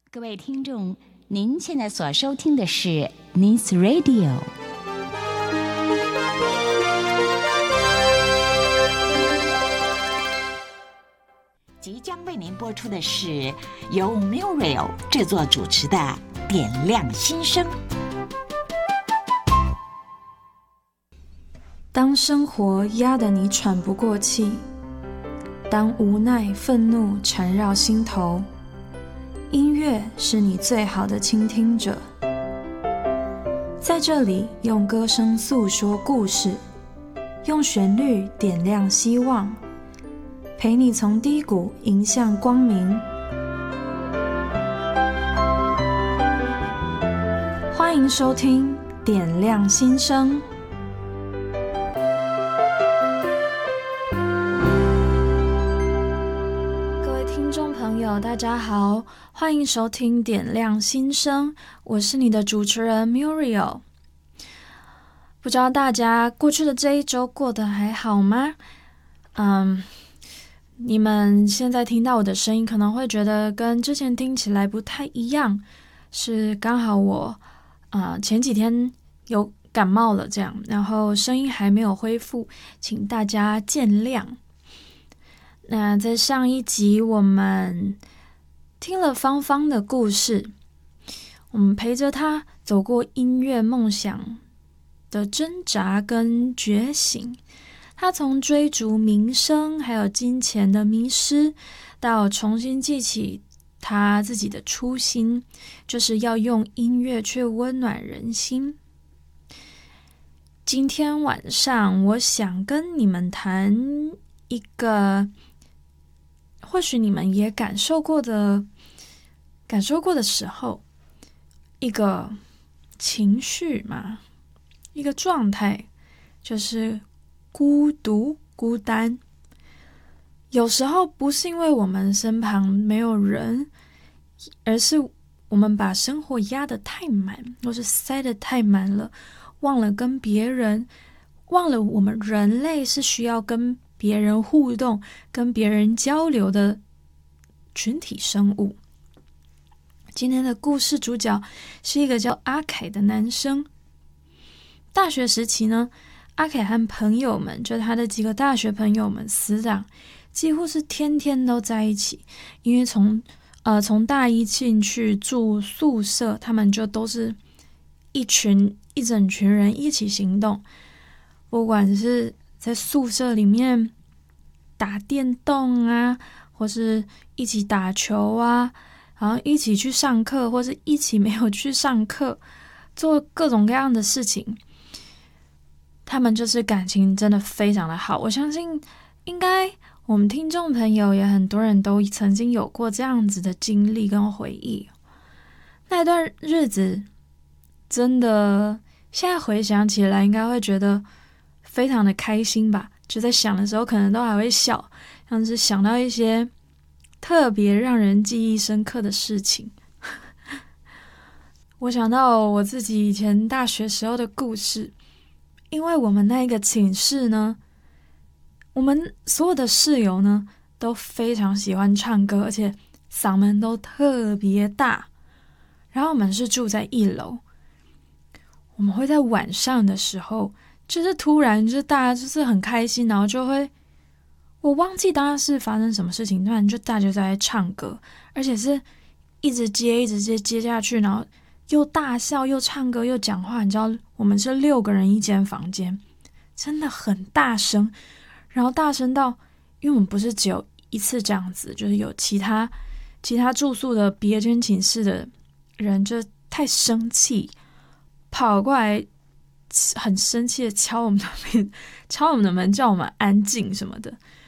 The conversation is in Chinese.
各位听众，您现在所收听的是 Nice Radio。即将为您播出的是由 Muriel 制作主持的《点亮心声》。 当生活压得你喘不过气，当无奈、愤怒缠绕心头，音乐是你最好的倾听者。在这里，用歌声诉说故事，用旋律点亮希望，陪你从低谷迎向光明。欢迎收听《点亮心声》。大家好，欢迎收听点亮心声，我是你的主持人 Muriel。 不知道大家过去的这一周过得还好吗？你们现在听到我的声音可能会觉得跟之前听起来不太一样，是刚好我前几天有感冒了这样，然后声音还没有恢复，请大家见谅。那在上一集我们听了芳芳的故事，我们陪着她走过音乐梦想的挣扎跟觉醒，她从追逐名声还有金钱的迷失，到重新记起她自己的初心，就是要用音乐去温暖人心。今天晚上我想跟你们谈一个或许你们也感受过的时候，一个情绪嘛，一个状态，就是孤独、孤单。有时候不是因为我们身旁没有人，而是我们把生活压得太满，或是塞得太满了，忘了跟别人，忘了我们人类是需要跟别人互动、跟别人交流的群体生物。今天的故事主角是一个叫阿凯的男生。大学时期呢，阿凯和朋友们，就他的几个大学朋友们死党，几乎是天天都在一起。因为从大一进去住宿舍，他们就都是一整群人一起行动，不管是在宿舍里面打电动啊，或是一起打球啊，然后一起去上课，或是一起没有去上课，做各种各样的事情。他们就是感情真的非常的好，我相信应该我们听众朋友也很多人都曾经有过这样子的经历跟回忆。那段日子真的现在回想起来应该会觉得非常的开心吧，就在想的时候可能都还会笑，像是想到一些特别让人记忆深刻的事情。我想到我自己以前大学时候的故事，因为我们那一个寝室呢，我们所有的室友呢都非常喜欢唱歌，而且嗓门都特别大。然后我们是住在1楼，我们会在晚上的时候，就是突然就是大家就是很开心，然后就会，我忘记当时是发生什么事情，突然就大家在唱歌，而且是一直接下去，然后又大笑又唱歌又讲话。你知道我们是6个人一间房间，真的很大声，然后大声到，因为我们不是只有一次这样子，就是有其他住宿的别间寝室的人就太生气，跑过来很生气的敲我们的门，叫我们安静什么的。